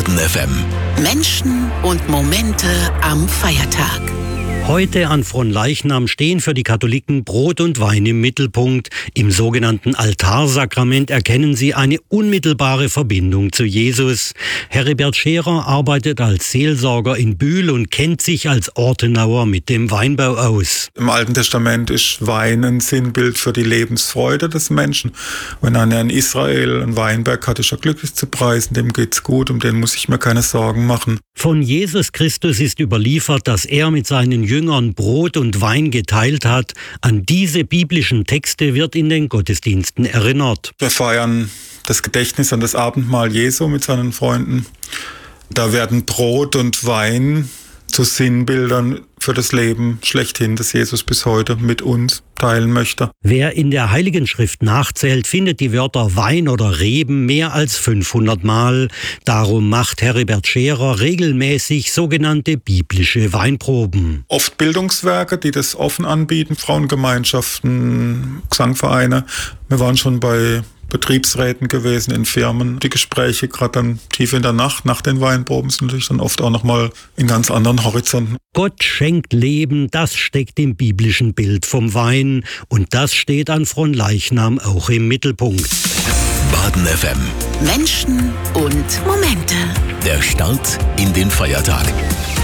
Baden FM. Menschen und Momente am Feiertag. Heute an Fronleichnam stehen für die Katholiken Brot und Wein im Mittelpunkt. Im sogenannten Altarsakrament erkennen sie eine unmittelbare Verbindung zu Jesus. Heribert Scherer arbeitet als Seelsorger in Bühl und kennt sich als Ortenauer mit dem Weinbau aus. Im Alten Testament ist Wein ein Sinnbild für die Lebensfreude des Menschen. Wenn einer in Israel einen Weinberg hat, ist er glücklich zu preisen, dem geht's gut, um den muss ich mir keine Sorgen machen. Von Jesus Christus ist überliefert, dass er mit seinen Jüngern Brot und Wein geteilt hat. An diese biblischen Texte wird in den Gottesdiensten erinnert. Wir feiern das Gedächtnis an das Abendmahl Jesu mit seinen Freunden. Da werden Brot und Wein zu Sinnbildern für das Leben schlechthin, das Jesus bis heute mit uns teilen möchte. Wer in der Heiligen Schrift nachzählt, findet die Wörter Wein oder Reben mehr als 500 Mal. Darum macht Heribert Scherer regelmäßig sogenannte biblische Weinproben. Oft Bildungswerke, die das offen anbieten, Frauengemeinschaften, Gesangvereine. Wir waren schon bei Betriebsräten gewesen, in Firmen. Die Gespräche, gerade dann tief in der Nacht, nach den Weinproben, sind natürlich dann oft auch nochmal in ganz anderen Horizonten. Gott schenkt Leben, das steckt im biblischen Bild vom Wein. Und das steht an Fronleichnam auch im Mittelpunkt. Baden FM. Menschen und Momente. Der Start in den Feiertag.